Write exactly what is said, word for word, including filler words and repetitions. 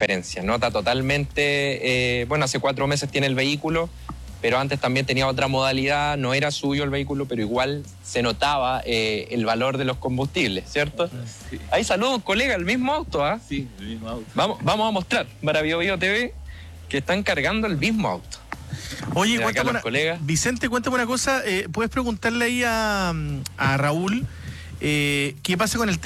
diferencia. Nota totalmente, eh, bueno, hace cuatro meses tiene el vehículo, pero antes también tenía otra modalidad, no era suyo el vehículo, pero igual se notaba eh, el valor de los combustibles, ¿cierto? Sí. Ahí saludos, colega, el mismo auto, ¿ah? ¿eh? Sí, el mismo auto. Vamos, vamos a mostrar para Bio Bio T V que están cargando el mismo auto. Oye, Mira, acá cuéntame los una, colegas. Vicente, cuéntame una cosa, eh, ¿puedes preguntarle ahí a, a Raúl eh, qué pasa con el tema